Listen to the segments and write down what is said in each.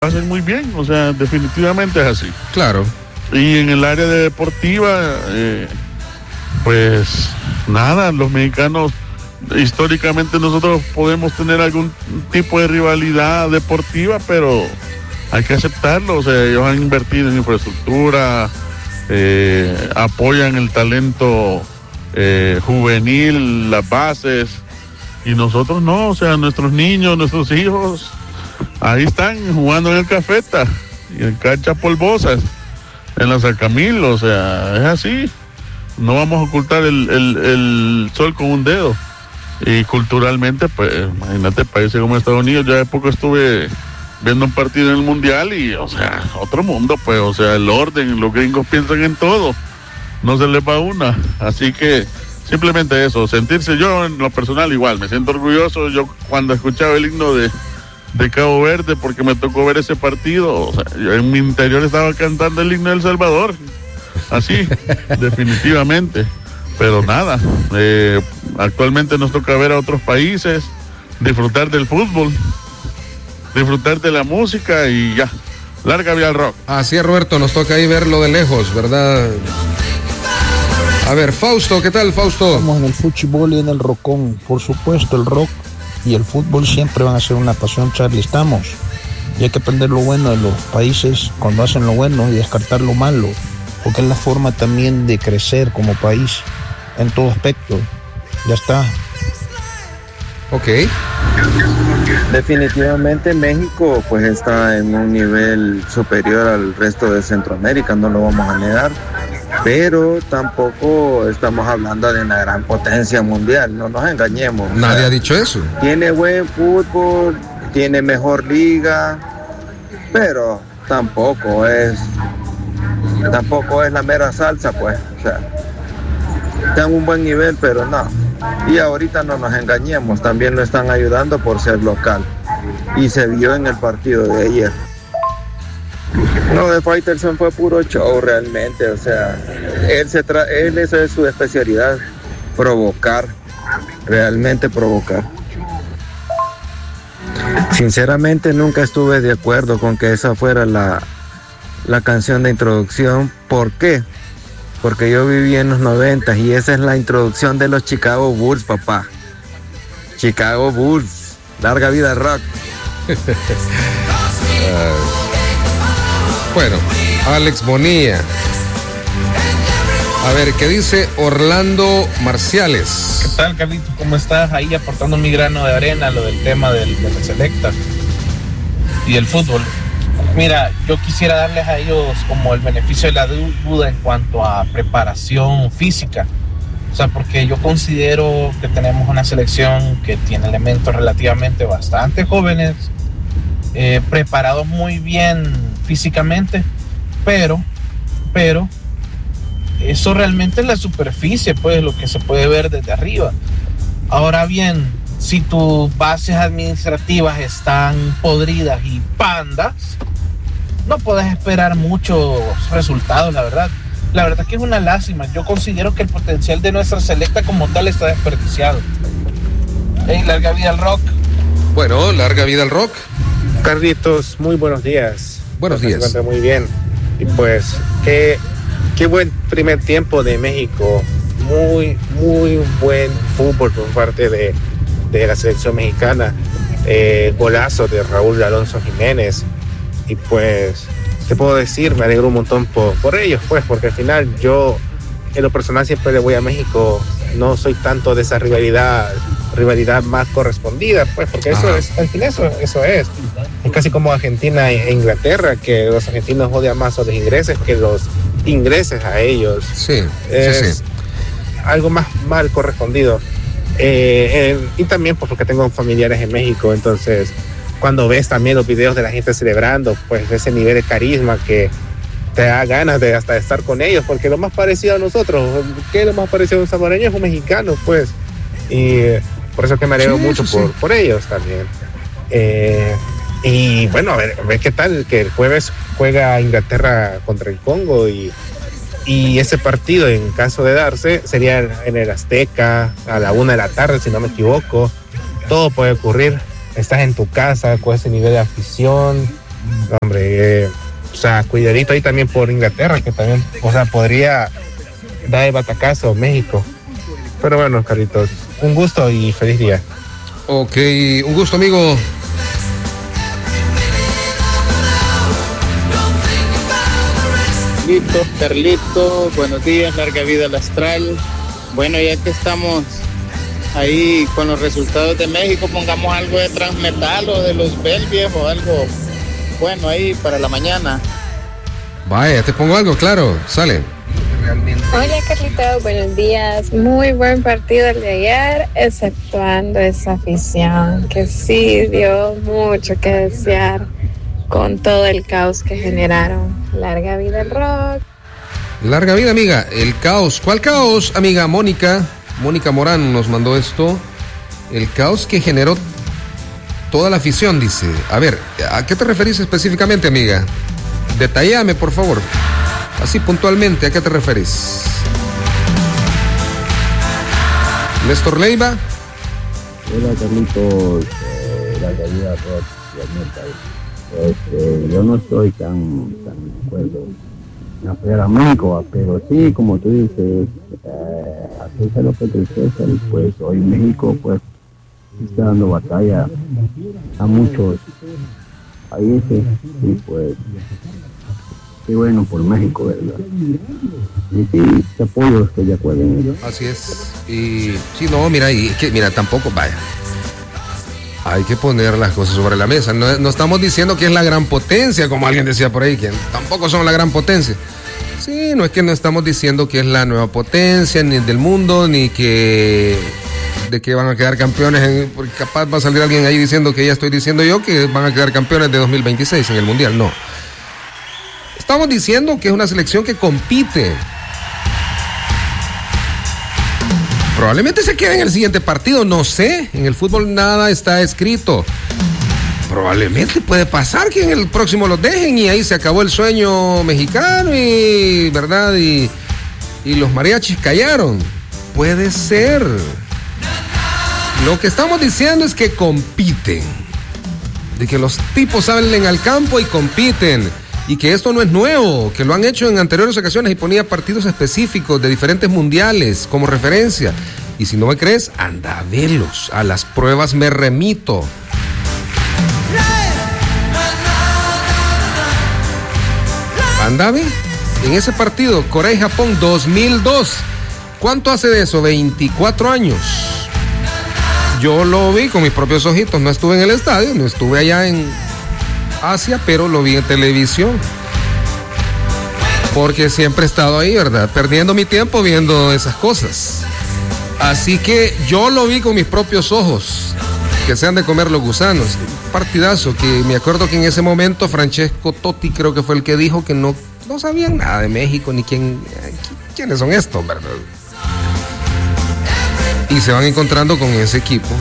pasen muy bien, o sea, definitivamente es así. Claro. Y en el área deportiva, pues nada, los mexicanos, históricamente nosotros podemos tener algún tipo de rivalidad deportiva, pero hay que aceptarlo, o sea, ellos han invertido en infraestructura, apoyan el talento juvenil, las bases, y nosotros no, o sea, nuestros niños, nuestros hijos, ahí están jugando en el Cafeta y en canchas polvosas, en la San Camilo, o sea, es así. No vamos a ocultar el sol con un dedo. Y culturalmente, pues, imagínate, países como Estados Unidos, yo hace poco estuve viendo un partido en el Mundial y, o sea, otro mundo, pues, o sea, el orden, los gringos piensan en todo, no se les va una. Así que, simplemente eso, sentirse, yo en lo personal igual, me siento orgulloso, yo cuando escuchaba el himno de Cabo Verde, porque me tocó ver ese partido, o sea, yo en mi interior estaba cantando el himno de El Salvador, así, definitivamente, pero nada, actualmente nos toca ver a otros países, disfrutar del fútbol, disfrutar de la música y ya, larga vida al rock. Así es, Roberto, nos toca ahí verlo de lejos, ¿verdad? A ver, Fausto, ¿qué tal, Fausto? Estamos en el fútbol y en el rockón, por supuesto, el rock y el fútbol siempre van a ser una pasión, Charlie, estamos. Y hay que aprender lo bueno de los países cuando hacen lo bueno y descartar lo malo, porque es la forma también de crecer como país en todo aspecto. Ya está. Ok. Definitivamente México pues está en un nivel superior al resto de Centroamérica, no lo vamos a negar, pero tampoco estamos hablando de una gran potencia mundial, no nos engañemos. Nadie ha dicho eso. Tiene buen fútbol, tiene mejor liga, pero tampoco es la mera salsa, pues, o sea, está en un buen nivel, pero no. Y ahorita no nos engañemos, también lo están ayudando por ser local. Y se vio en el partido de ayer. No, de Faitelson fue puro show realmente, o sea, él esa es su especialidad, provocar, realmente provocar. Sinceramente nunca estuve de acuerdo con que esa fuera la canción de introducción. ¿Por qué? Porque yo viví en los 90 y esa es la introducción de los Chicago Bulls, papá. Chicago Bulls, larga vida rock. Bueno, Alex Bonilla. A ver, ¿qué dice Orlando Marciales? ¿Qué tal, Carlitos? ¿Cómo estás? Ahí aportando mi grano de arena a lo del tema de la selecta y el fútbol. Mira, yo quisiera darles a ellos como el beneficio de la duda en cuanto a preparación física. O sea, porque yo considero que tenemos una selección que tiene elementos relativamente bastante jóvenes, preparados muy bien físicamente, pero eso realmente es la superficie, pues, lo que se puede ver desde arriba. Ahora bien, si tus bases administrativas están podridas y pandas, no puedes esperar muchos resultados, la verdad. La verdad que es una lástima. Yo considero que el potencial de nuestra selecta como tal está desperdiciado. Hey, larga vida al rock. Bueno, larga vida al rock. Carlitos, muy buenos días. Buenos días. Se encuentra muy bien. Y pues, qué buen primer tiempo de México. Muy buen fútbol por parte de la selección mexicana. Golazo de Raúl Alonso Jiménez. Y pues, ¿qué puedo decir? Me alegro un montón por ellos, pues, porque al final yo, en lo personal, siempre le voy a México. No soy tanto de esa rivalidad más correspondida, pues, porque eso es, al final eso es. Es casi como Argentina e Inglaterra, que los argentinos odian más a los ingleses que los ingleses a ellos. Sí, es algo más mal correspondido. Y también pues, porque tengo familiares en México, entonces cuando ves también los videos de la gente celebrando, pues ese nivel de carisma que te da ganas de hasta estar con ellos, porque lo más parecido a nosotros, ¿qué es lo más parecido a un salvadoreño? Es un mexicano, pues, y por eso que me alegro mucho por ellos también. Y bueno, a ver qué tal, que el jueves juega Inglaterra contra el Congo y ese partido, en caso de darse, sería en el Azteca a la 1 de la tarde, si no me equivoco. Todo puede ocurrir. Estás en tu casa con ese nivel de afición. sea, cuidadito ahí también por Inglaterra, que también, o sea, podría dar el batacazo México. Pero bueno, Carlitos, un gusto y feliz día. Ok, un gusto, amigo. Carlitos, buenos días, larga vida al Astral. Bueno, ya que estamos ahí con los resultados de México, pongamos algo de Transmetal o de los Bell, viejo, algo bueno ahí para la mañana. Vaya, te pongo algo, claro, sale. Hola Carlitos, buenos días. Muy buen partido el de ayer, exceptuando esa afición que sí dio mucho que desear con todo el caos que generaron. Larga vida el rock. Larga vida, amiga. El caos. ¿Cuál caos, amiga? Mónica Morán nos mandó esto. El caos que generó toda la afición, dice. A ver, ¿a qué te referís específicamente, amiga? Detállame, por favor. Así puntualmente, ¿a qué te referís? Néstor Leiva. Hola, Carlitos. Larga vida, rock. Yo no estoy tan de acuerdo en apoyar a México, pero sí, como tú dices, a César lo que es César, pues hoy México pues está dando batalla a muchos países y pues qué bueno por México, ¿verdad? Y sí, te apoyo, estoy de acuerdo en ello. Así es. Y sí, no, mira, y que mira, tampoco, vaya. Hay que poner las cosas sobre la mesa. No estamos diciendo que es la gran potencia, como alguien decía por ahí, que tampoco son la gran potencia. Sí, no es que no estamos diciendo que es la nueva potencia, ni del mundo, ni de que van a quedar campeones, porque capaz va a salir alguien ahí diciendo que ya estoy diciendo yo que van a quedar campeones de 2026 en el Mundial. No. Estamos diciendo que es una selección que compite. Probablemente se quede en el siguiente partido, no sé. En el fútbol nada está escrito. Probablemente puede pasar que en el próximo los dejen y ahí se acabó el sueño mexicano y, ¿verdad? Y los mariachis callaron. Puede ser. Lo que estamos diciendo es que compiten. De que los tipos salen al campo y compiten. Y que esto no es nuevo, que lo han hecho en anteriores ocasiones y ponía partidos específicos de diferentes mundiales como referencia. Y si no me crees, anda a verlos. A las pruebas me remito. Anda a ver. En ese partido, Corea y Japón 2002. ¿Cuánto hace de eso? 24 años. Yo lo vi con mis propios ojitos. No estuve en el estadio, no estuve allá en Asia, pero lo vi en televisión. Porque siempre he estado ahí, ¿verdad? Perdiendo mi tiempo viendo esas cosas. Así que yo lo vi con mis propios ojos. Que se han de comer los gusanos. Partidazo que me acuerdo que en ese momento Francesco Totti creo que fue el que dijo que no sabían nada de México ni quiénes son estos, ¿verdad? Y se van encontrando con ese equipo.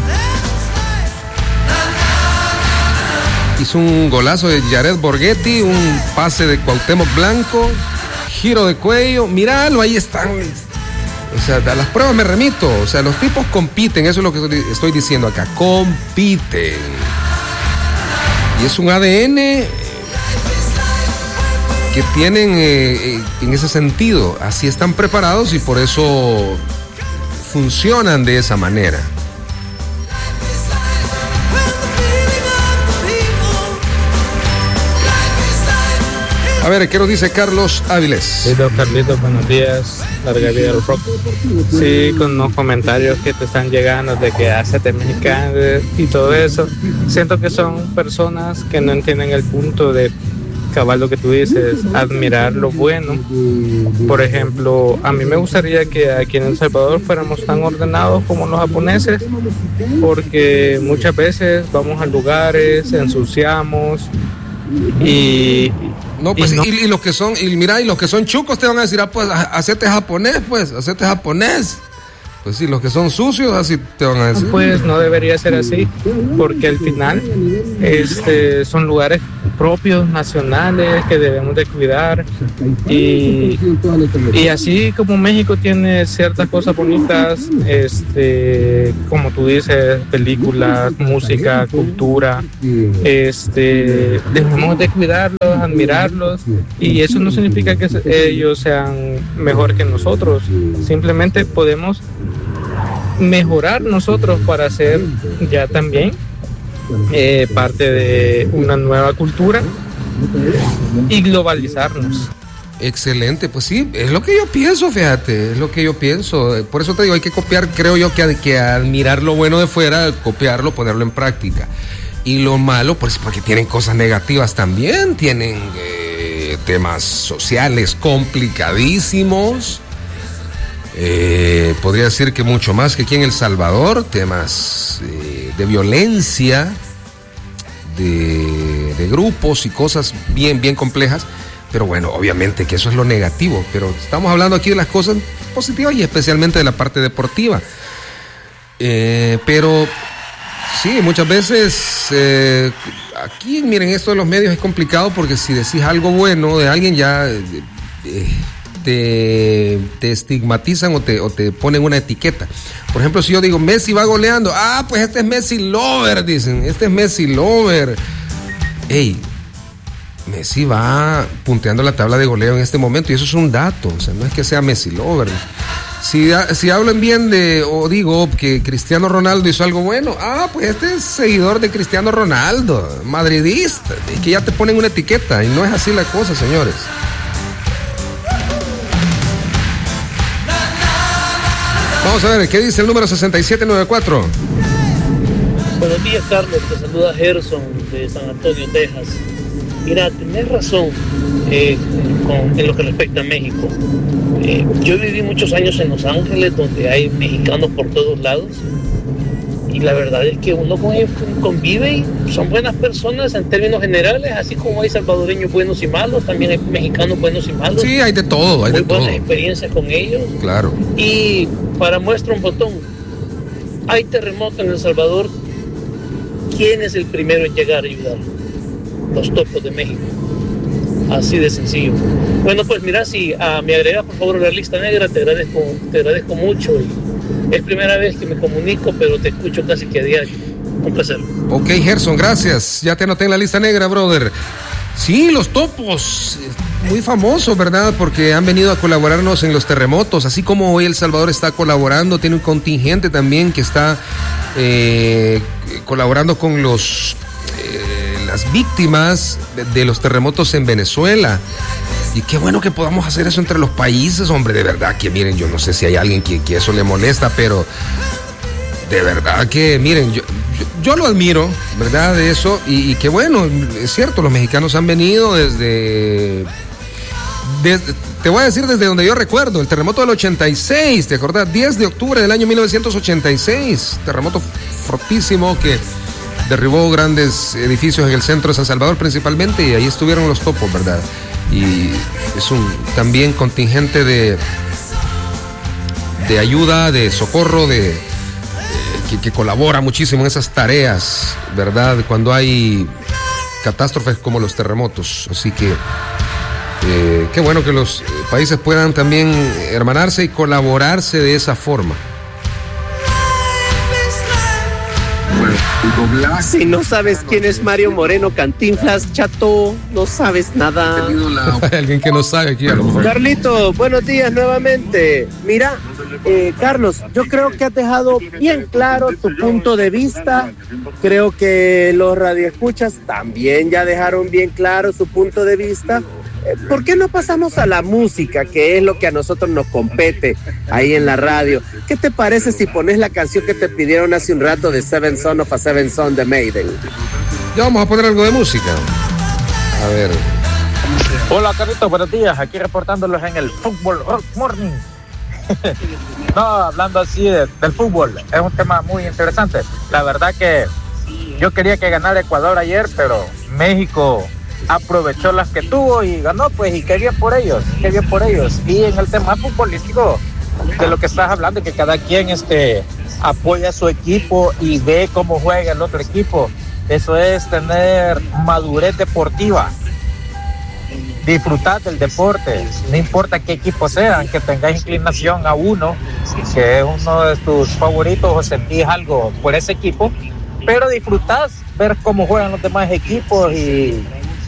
Hizo un golazo de Jared Borghetti, un pase de Cuauhtémoc Blanco, giro de cuello, míralo, ahí están. O sea, a las pruebas me remito. O sea, los tipos compiten, eso es lo que estoy diciendo acá, compiten. Y es un ADN que tienen en ese sentido, así están preparados y por eso funcionan de esa manera. A ver, ¿qué nos dice Carlos Áviles? Sí, don Carlitos, buenos días. Larga vida al rock. Sí, con los comentarios que te están llegando de que hacete mexicano y todo eso. Siento que son personas que no entienden el punto de cabal lo que tú dices, admirar lo bueno. Por ejemplo, a mí me gustaría que aquí en El Salvador fuéramos tan ordenados como los japoneses, porque muchas veces vamos a lugares, ensuciamos y no, pues, y los que son, y mira, y los que son chucos te van a decir, pues, hacete japonés. Pues sí, los que son sucios, así te van a decir. Pues no debería ser así, porque al final son lugares propios, nacionales, que debemos de cuidar. Y así como México tiene ciertas cosas bonitas, como tú dices, películas, música, cultura, debemos de cuidarlo verlos, admirarlos, y eso no significa que ellos sean mejor que nosotros, simplemente podemos mejorar nosotros para ser ya también parte de una nueva cultura y globalizarnos. Excelente, pues sí, es lo que yo pienso, fíjate, es lo que yo pienso. Por eso te digo, hay que copiar, creo yo, que admirar lo bueno de fuera, copiarlo, ponerlo en práctica. Y lo malo, pues porque tienen cosas negativas también, tienen temas sociales complicadísimos. Podría decir que mucho más que aquí en El Salvador, temas de violencia, de grupos y cosas bien, bien complejas. Pero bueno, obviamente que eso es lo negativo, pero estamos hablando aquí de las cosas positivas y especialmente de la parte deportiva. Pero sí, muchas veces aquí, miren, esto de los medios es complicado porque si decís algo bueno de alguien ya te estigmatizan o te ponen una etiqueta. Por ejemplo, si yo digo Messi va goleando, pues este es Messi lover, dicen, este es Messi lover. Ey, Messi va punteando la tabla de goleo en este momento y eso es un dato, o sea, no es que sea Messi lover. Si hablan bien o digo que Cristiano Ronaldo hizo algo bueno, pues este es seguidor de Cristiano Ronaldo, madridista, es que ya te ponen una etiqueta y no es así la cosa, señores. Vamos a ver, ¿qué dice el número 6794? Buenos días, Carlos, te saluda Gerson de San Antonio, Texas. Mira, tenés razón en lo que respecta a México. Yo viví muchos años en Los Ángeles, donde hay mexicanos por todos lados, y la verdad es que uno con ellos convive y son buenas personas en términos generales, así como hay salvadoreños buenos y malos, también hay mexicanos buenos y malos. Sí, hay de todo, hay de todo. Muy buenas experiencias con ellos. Claro. Y para muestra un botón, hay terremoto en El Salvador. ¿Quién es el primero en llegar a ayudar? Los Topos de México. Así de sencillo. Bueno, pues mira, si me agregas por favor la lista negra, te agradezco mucho. Y es primera vez que me comunico, pero te escucho casi que a diario. Un placer. Ok, Gerson, gracias. Ya te anoté en la lista negra, brother. Sí, los Topos, muy famosos, ¿verdad? Porque han venido a colaborarnos en los terremotos, así como hoy El Salvador está colaborando, tiene un contingente también que está colaborando con las víctimas de los terremotos en Venezuela. Y qué bueno que podamos hacer eso entre los países, hombre, de verdad que miren, yo no sé si hay alguien que eso le molesta, pero de verdad que miren, yo lo admiro, ¿verdad? De eso, y qué bueno, es cierto, los mexicanos han venido desde te voy a decir desde donde yo recuerdo, el terremoto del 86, ¿te acordás? 10 de octubre del año 1986, terremoto fortísimo que derribó grandes edificios en el centro de San Salvador principalmente, y ahí estuvieron los Topos, ¿verdad? Y es un también contingente de ayuda, de socorro, que colabora muchísimo en esas tareas, ¿verdad? Cuando hay catástrofes como los terremotos. Así que qué bueno que los países puedan también hermanarse y colaborarse de esa forma. Si no sabes quién es Mario Moreno Cantinflas, chato, no sabes nada. Alguien que no sabe aquí a lo mejor. Carlito, buenos días nuevamente. Mira, Carlos, yo creo que has dejado bien claro tu punto de vista. Creo que los radioescuchas también ya dejaron bien claro su punto de vista. ¿Por qué no pasamos a la música, que es lo que a nosotros nos compete ahí en la radio? ¿Qué te parece si pones la canción que te pidieron hace un rato de Seven Son of a Seven Son de Maiden? Ya vamos a poner algo de música. A ver. Hola, Carlitos, buenos días. Aquí reportándolos en el Fútbol Rock Morning. No, hablando así del fútbol, es un tema muy interesante. La verdad que yo quería que ganara Ecuador ayer, pero México aprovechó las que tuvo y ganó, pues, y qué bien por ellos. Y en el tema futbolístico, de lo que estás hablando, que cada quien apoya a su equipo y ve cómo juega el otro equipo, eso es tener madurez deportiva. Disfrutar del deporte, no importa qué equipo sea, que tengas inclinación a uno, que es uno de tus favoritos o sentís algo por ese equipo, pero disfrutás ver cómo juegan los demás equipos y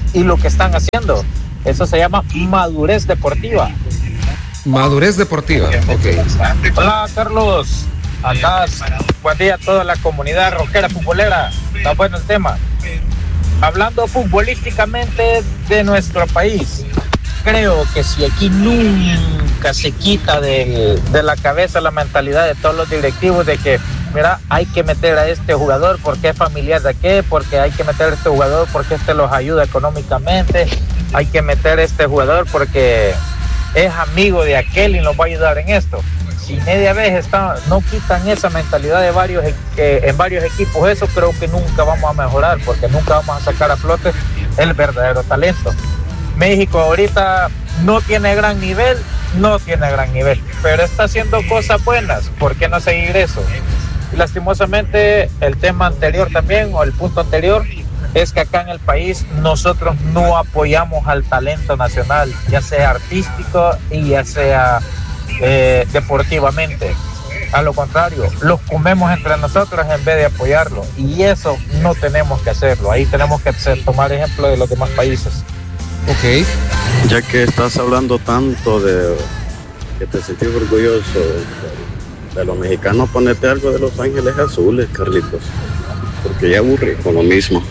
y lo que están haciendo. Eso se llama madurez deportiva. Madurez deportiva, ok. Hola, Carlos. Acá, buen día a toda la comunidad rockera futbolera. Está bueno el tema. Hablando futbolísticamente de nuestro país, creo que si aquí nunca se quita de la cabeza la mentalidad de todos los directivos de que, mira, hay que meter a este jugador porque es familiar de qué, porque hay que meter a este jugador porque este los ayuda económicamente, hay que meter a este jugador porque es amigo de aquel y nos va a ayudar en esto. Si media vez no quitan esa mentalidad de en varios equipos, eso creo que nunca vamos a mejorar, porque nunca vamos a sacar a flote el verdadero talento. México ahorita no tiene gran nivel, pero está haciendo cosas buenas. ¿Por qué no seguir eso? Y lastimosamente el tema anterior también, o el punto anterior, es que acá en el país nosotros no apoyamos al talento nacional, ya sea artístico y ya sea deportivamente. A lo contrario, los comemos entre nosotros en vez de apoyarlo, y eso no tenemos que hacerlo. Ahí tenemos que tomar ejemplo de los demás países. Ok. Ya que estás hablando tanto de que te sentís orgulloso de los mexicanos, ponete algo de Los Ángeles Azules, Carlitos, porque ya aburrí con lo mismo.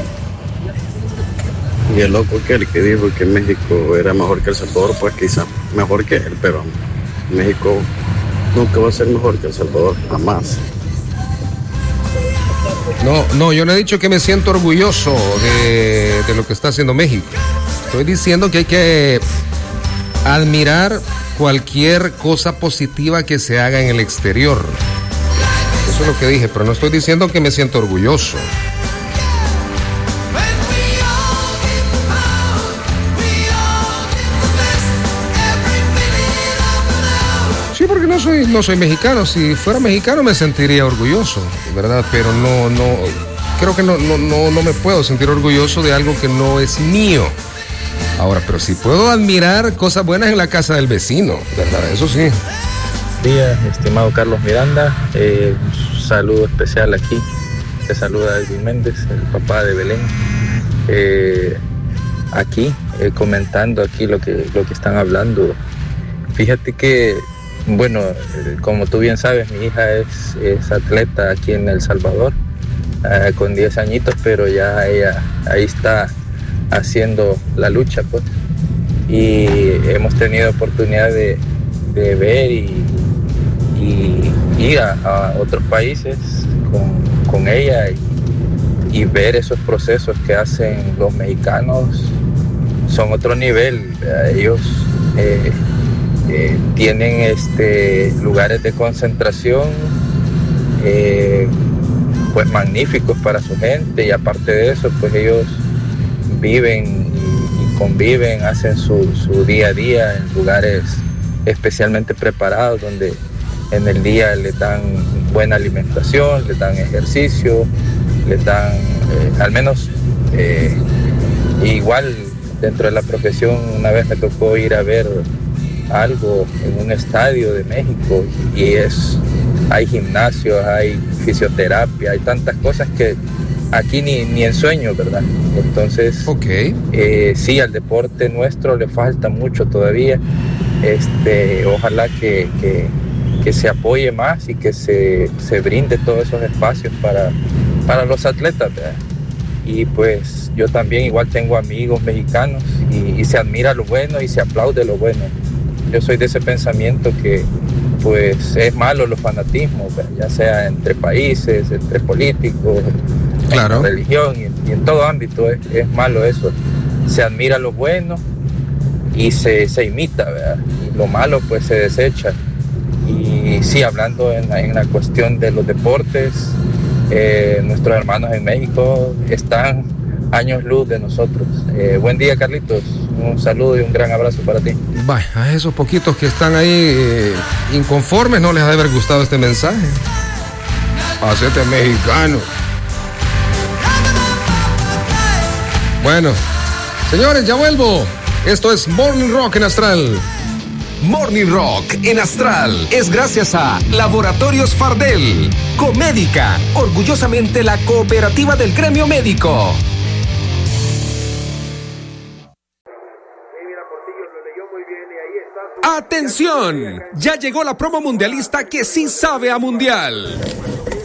Y el loco que dijo que México era mejor que El Salvador, pues quizá mejor que él, pero México nunca va a ser mejor que El Salvador, jamás. No, yo no he dicho que me siento orgulloso de lo que está haciendo México. Estoy diciendo que hay que admirar cualquier cosa positiva que se haga en el exterior. Eso es lo que dije, pero no estoy diciendo que me siento orgulloso. Sí, porque no soy mexicano. Si fuera mexicano me sentiría orgulloso, ¿verdad? Pero no, creo que no me puedo sentir orgulloso de algo que no es mío. Ahora, pero sí puedo admirar cosas buenas en la casa del vecino, ¿verdad? Eso sí. Buenos días, estimado Carlos Miranda. Un saludo especial aquí. Te saluda Edwin Méndez, el papá de Belén. Aquí, comentando aquí lo que están hablando. Fíjate que, bueno, como tú bien sabes, mi hija es atleta aquí en El Salvador, con 10 añitos, pero ya ella ahí está haciendo la lucha, pues. Y hemos tenido oportunidad de ver y ir a otros países con ella y ver esos procesos que hacen los mexicanos. Son otro nivel. Ellos tienen lugares de concentración pues magníficos para su gente, y aparte de eso, pues ellos viven y conviven, hacen su día a día en lugares especialmente preparados, donde en el día les dan buena alimentación, les dan ejercicio, les dan al menos igual dentro de la profesión. Una vez me tocó ir a ver algo en un estadio de México y hay gimnasios, hay fisioterapia, hay tantas cosas que aquí ni en sueño, ¿verdad? Entonces, sí, al deporte nuestro le falta mucho todavía. Ojalá que se apoye más y que se brinde todos esos espacios para los atletas, ¿verdad? Y pues yo también igual tengo amigos mexicanos y se admira lo bueno y se aplaude lo bueno. Yo soy de ese pensamiento que pues es malo los fanatismos, ¿verdad? Ya sea entre países, entre políticos, claro, en religión y en todo ámbito es malo eso. Se admira lo bueno y se imita, ¿verdad? Y lo malo pues se desecha. Y sí, hablando en la cuestión de los deportes, nuestros hermanos en México están años luz de nosotros. Buen día, Carlitos. Un saludo y un gran abrazo para ti. Vaya, a esos poquitos que están ahí inconformes no les ha de haber gustado este mensaje. Hacete mexicano. Bueno, señores, ya vuelvo. Esto es Morning Rock en Astral. Morning Rock en Astral es gracias a Laboratorios Fardel, Comédica, orgullosamente la cooperativa del gremio médico. ¡Atención! Ya llegó la promo mundialista que sí sabe a mundial.